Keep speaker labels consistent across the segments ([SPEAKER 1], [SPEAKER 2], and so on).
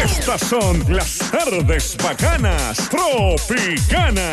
[SPEAKER 1] Estas son las tardes bacanas Tropicana.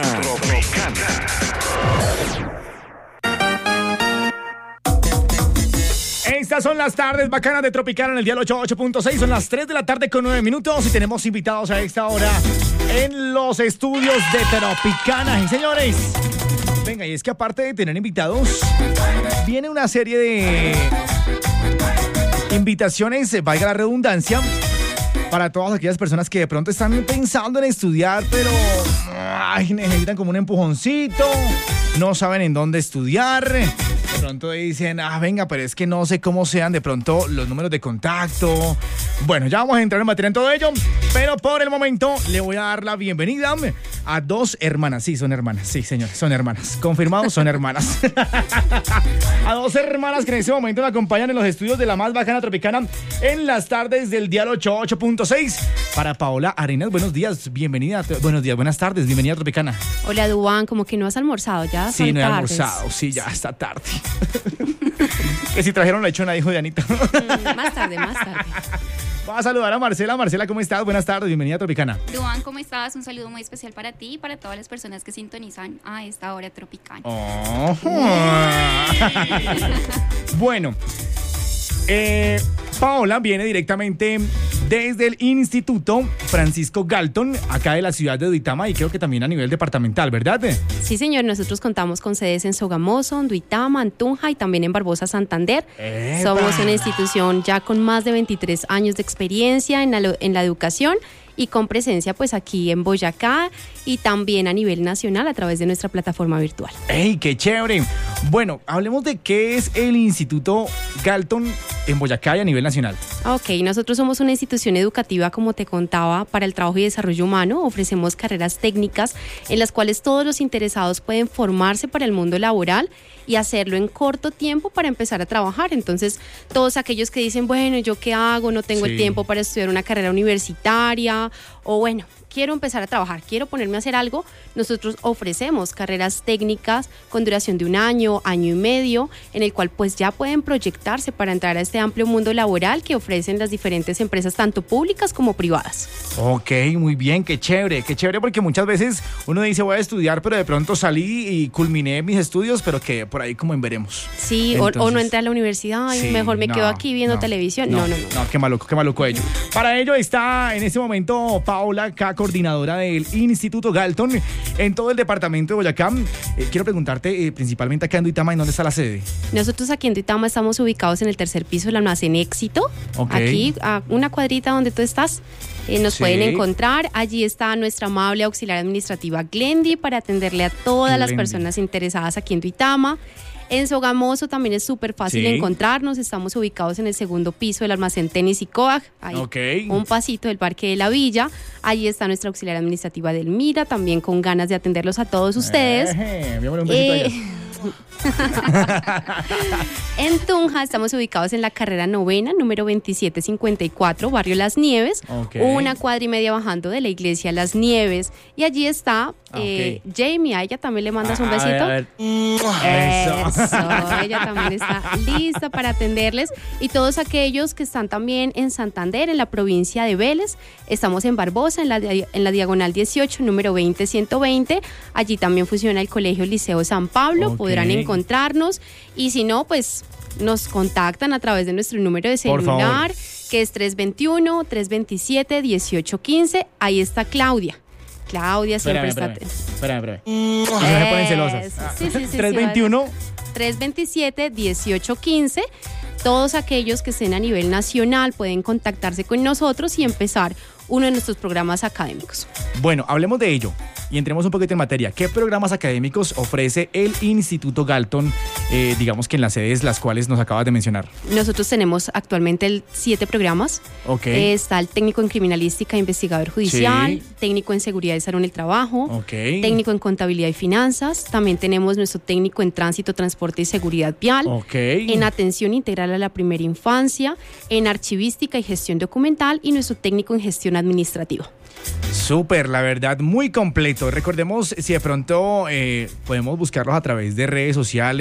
[SPEAKER 2] Estas son las tardes bacanas de Tropicana en el dial 88.6. Son las 3 de la tarde con 9 minutos y tenemos invitados a esta hora en los estudios de Tropicana. Y señores, venga, y es que aparte de tener invitados, viene una serie de invitaciones, valga la redundancia, para todas aquellas personas que de pronto están pensando en estudiar, pero necesitan como un empujoncito, no saben en dónde estudiar. De pronto dicen, venga, pero es que no sé cómo sean de pronto los números de contacto. Bueno, ya vamos a entrar en materia en todo ello, pero por el momento le voy a dar la bienvenida a dos hermanas. Sí, son hermanas, sí, señores, son hermanas. Confirmado, son hermanas. A dos hermanas que en este momento me acompañan en los estudios de la más bacana Tropicana en las tardes del dial 88.6. Para Paola Arenas, buenos días, bienvenida. Buenos días, buenas tardes, bienvenida a Tropicana.
[SPEAKER 3] Hola, Duván, como que no has almorzado ya.
[SPEAKER 2] Sí, no he almorzado, sí, ya está tarde. Que si trajeron lechona, dijo Dianita.
[SPEAKER 3] Más tarde.
[SPEAKER 2] Vamos a saludar a Marcela. Marcela, ¿cómo estás? Buenas tardes, bienvenida a Tropicana.
[SPEAKER 4] Duván, ¿cómo estás? Un saludo muy especial para ti y para todas las personas que sintonizan a esta hora Tropicana.
[SPEAKER 2] Bueno, Paola viene directamente desde el Instituto Francisco Galton, acá de la ciudad de Duitama, y creo que también a nivel departamental, ¿verdad?
[SPEAKER 3] Sí, señor, nosotros contamos con sedes en Sogamoso, en Duitama, en Tunja y también en Barbosa, Santander.
[SPEAKER 2] ¡Epa!
[SPEAKER 3] Somos una institución ya con más de 23 años de experiencia en la educación y con presencia pues aquí en Boyacá y también a nivel nacional a través de nuestra plataforma virtual.
[SPEAKER 2] ¡Ey, qué chévere! Bueno, hablemos de qué es el Instituto Galton en Boyacá y a nivel nacional.
[SPEAKER 3] Ok, nosotros somos una institución educativa, como te contaba, para el trabajo y desarrollo humano. Ofrecemos carreras técnicas en las cuales todos los interesados pueden formarse para el mundo laboral y hacerlo en corto tiempo para empezar a trabajar. Entonces, todos aquellos que dicen, bueno, ¿yo qué hago? No tengo el tiempo para estudiar una carrera universitaria, o bueno, quiero empezar a trabajar, quiero ponerme a hacer algo. Nosotros ofrecemos carreras técnicas con duración de 1 año, año y medio, en el cual pues ya pueden proyectarse para entrar a este amplio mundo laboral que ofrecen las diferentes empresas, tanto públicas como privadas.
[SPEAKER 2] Ok, muy bien, qué chévere, porque muchas veces uno dice voy a estudiar, pero de pronto salí y culminé mis estudios, pero que por ahí como en veremos.
[SPEAKER 3] Sí, entonces, o no entré a la universidad, y mejor me quedo aquí viendo televisión. No,
[SPEAKER 2] qué maluco ello. Para ello está en este momento Paola, acá coordinadora del Instituto Galton en todo el departamento de Boyacá. Quiero preguntarte principalmente acá en Duitama, ¿en dónde está la sede?
[SPEAKER 3] Nosotros aquí en Duitama estamos ubicados en el 3er piso del almacén Éxito.
[SPEAKER 2] Okay.
[SPEAKER 3] Aquí, a una cuadrita donde tú estás, nos pueden encontrar. Allí está nuestra amable auxiliar administrativa Glendy para atenderle a todas las personas interesadas aquí en Duitama. En Sogamoso también es súper fácil encontrarnos. Estamos ubicados en el 2º piso del almacén Tenis y Coag, ahí un pasito del Parque de la Villa. Allí está nuestra auxiliar administrativa Delmira, también con ganas de atenderlos a todos ustedes.
[SPEAKER 2] Un besito
[SPEAKER 3] En Tunja estamos ubicados en la carrera 9ª, número 2754, barrio Las Nieves, 1 cuadra y media bajando de la iglesia Las Nieves. Y allí está Jamie, a ella también le mandas un besito. Eso, ella también está lista para atenderles. Y todos aquellos que están también en Santander, en la provincia de Vélez, estamos en Barbosa, en la diagonal 18, número 20120. Allí también funciona el Colegio Liceo San Pablo, podrán encontrarnos. Y si no, pues nos contactan a través de nuestro número de celular, que es 321-327-1815. Ahí está Claudia. Claudia siempre está...
[SPEAKER 2] Espera. No se ponen celosas.
[SPEAKER 3] Sí.
[SPEAKER 2] 321.
[SPEAKER 3] 327-1815. Todos aquellos que estén a nivel nacional pueden contactarse con nosotros y empezar uno de nuestros programas académicos.
[SPEAKER 2] Bueno, hablemos de ello y entremos un poquito en materia. ¿Qué programas académicos ofrece el Instituto Galton, digamos que en las sedes las cuales nos acabas de mencionar?
[SPEAKER 3] Nosotros tenemos actualmente 7 programas. Está el técnico en criminalística e investigador judicial, técnico en seguridad y salud en el trabajo, técnico en contabilidad y finanzas. También tenemos nuestro técnico en tránsito, transporte y seguridad vial, en atención integral a la primera infancia, en archivística y gestión documental y nuestro técnico en gestión administrativa.
[SPEAKER 2] Súper, la verdad, muy completo. Recordemos, si de pronto podemos buscarlos a través de redes sociales,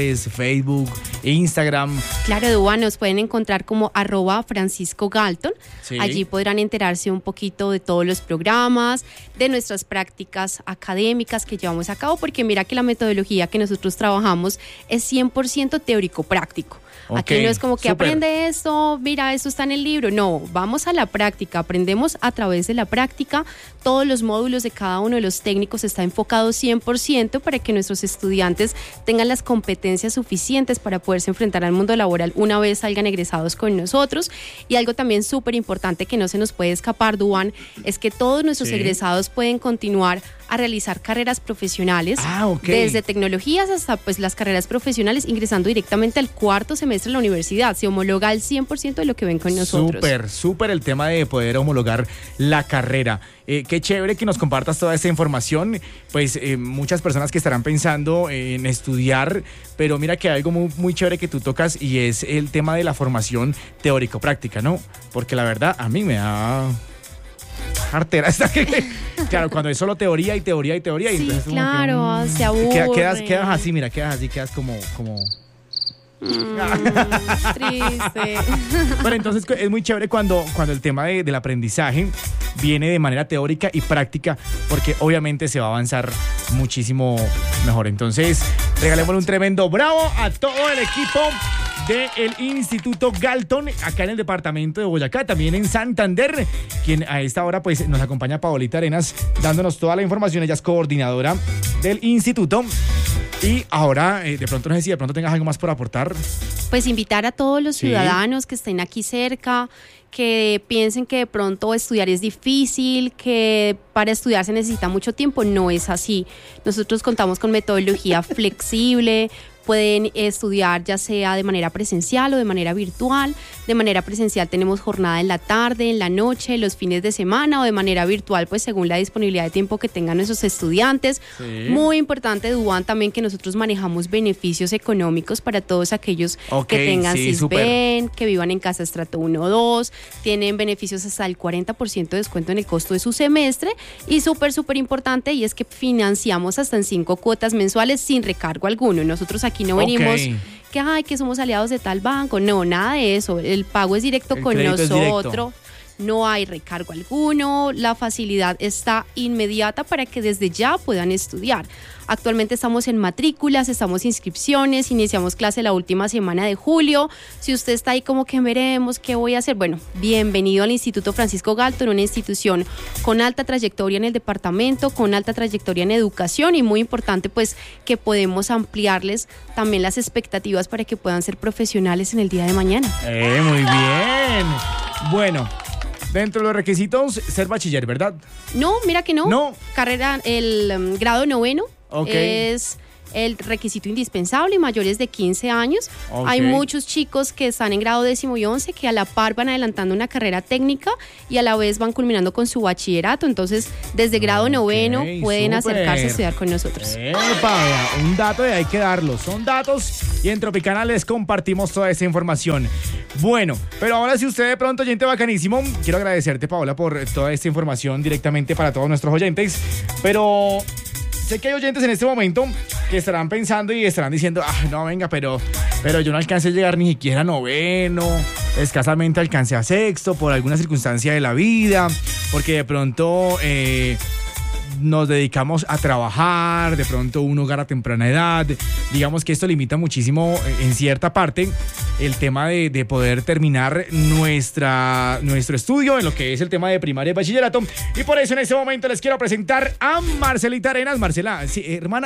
[SPEAKER 2] Facebook, Instagram.
[SPEAKER 3] Claro, Dúa, nos pueden encontrar como @FranciscoGalton.
[SPEAKER 2] Sí.
[SPEAKER 3] Allí podrán enterarse un poquito de todos los programas, de nuestras prácticas académicas que llevamos a cabo, porque mira que la metodología que nosotros trabajamos es 100% teórico-práctico. Aquí no es como que aprende esto, mira, esto está en el libro. No, vamos a la práctica, aprendemos a través de la práctica. Todos los módulos de cada uno de los técnicos está enfocado 100% para que nuestros estudiantes tengan las competencias suficientes para poderse enfrentar al mundo laboral una vez salgan egresados con nosotros. Y algo también súper importante que no se nos puede escapar, Duan, es que todos nuestros egresados pueden continuar a realizar carreras profesionales, desde tecnologías hasta pues las carreras profesionales, ingresando directamente al 4º semestre de la universidad. Se homologa al 100% de lo que ven con nosotros.
[SPEAKER 2] Súper el tema de poder homologar la carrera. Qué chévere que nos compartas toda esta información. Pues muchas personas que estarán pensando en estudiar, pero mira que hay algo muy chévere que tú tocas y es el tema de la formación teórico-práctica, ¿no? Porque la verdad a mí me da artera esta que claro, cuando es solo teoría y teoría y teoría.
[SPEAKER 3] Sí,
[SPEAKER 2] y entonces
[SPEAKER 3] claro, se aburre.
[SPEAKER 2] Quedas así, mira, quedas como...
[SPEAKER 3] triste.
[SPEAKER 2] Pero entonces es muy chévere cuando el tema del aprendizaje viene de manera teórica y práctica, porque obviamente se va a avanzar muchísimo mejor. Entonces, regalémosle un tremendo bravo a todo el equipo del Instituto Galton, acá en el departamento de Boyacá, también en Santander, quien a esta hora pues nos acompaña Paolita Arenas, dándonos toda la información. Ella es coordinadora del instituto. Y ahora, de pronto, no sé si de pronto tengas algo más por aportar.
[SPEAKER 3] Pues invitar a todos los ciudadanos que estén aquí cerca, que piensen que de pronto estudiar es difícil, que para estudiar se necesita mucho tiempo. No es así. Nosotros contamos con metodología flexible. Pueden estudiar ya sea de manera presencial o de manera virtual. De manera presencial tenemos jornada en la tarde, en la noche, los fines de semana, o de manera virtual, pues según la disponibilidad de tiempo que tengan nuestros estudiantes. Sí. Muy importante, Duan, también que nosotros manejamos beneficios económicos para todos aquellos que tengan CISBEN, que vivan en casa estrato 1 o 2, tienen beneficios hasta el 40% de descuento en el costo de su semestre, y súper importante, y es que financiamos hasta en 5 cuotas mensuales sin recargo alguno. Nosotros aquí no venimos que somos aliados de tal banco, no, nada de eso. El pago es directo con nosotros, no hay recargo alguno, la facilidad está inmediata para que desde ya puedan estudiar. Actualmente estamos en matrículas, estamos en inscripciones, iniciamos clase la última semana de julio. Si usted está ahí como que veremos qué voy a hacer, bueno, bienvenido al Instituto Francisco Galton, una institución con alta trayectoria en el departamento, con alta trayectoria en educación, y muy importante pues que podemos ampliarles también las expectativas para que puedan ser profesionales en el día de mañana.
[SPEAKER 2] Muy bien. Bueno, dentro de los requisitos, ser bachiller, ¿verdad?
[SPEAKER 3] No, mira que no.
[SPEAKER 2] No.
[SPEAKER 3] Carrera, el grado 9º es el requisito indispensable, y mayores de 15 años. Hay muchos chicos que están en grado 10º y 11 que a la par van adelantando una carrera técnica y a la vez van culminando con su bachillerato. Entonces, desde grado 9º pueden acercarse a estudiar con nosotros.
[SPEAKER 2] Un dato y hay que darlo. Son datos y en Tropicana les compartimos toda esa información. Bueno, pero ahora si usted de pronto, oyente bacanísimo, quiero agradecerte, Paola, por toda esta información directamente para todos nuestros oyentes, pero sé que hay oyentes en este momento que estarán pensando y estarán diciendo, no, venga, pero yo no alcancé a llegar ni siquiera a 9º, escasamente alcancé a 6º por alguna circunstancia de la vida, porque de pronto nos dedicamos a trabajar, de pronto un hogar a temprana edad. Digamos que esto limita muchísimo en cierta parte el tema de poder terminar nuestro estudio en lo que es el tema de primaria y bachillerato. Y por eso en este momento les quiero presentar a Marcelita Arenas. Marcela, sí, hermana,